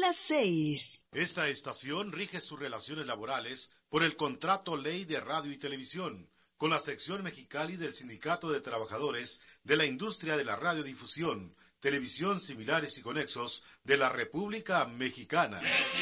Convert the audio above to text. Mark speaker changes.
Speaker 1: las 6.
Speaker 2: Esta estación rige sus relaciones laborales por el Contrato Ley de Radio y Televisión, con la sección Mexicali del Sindicato de Trabajadores de la Industria de la Radiodifusión, Televisión Similares y Conexos de la República Mexicana.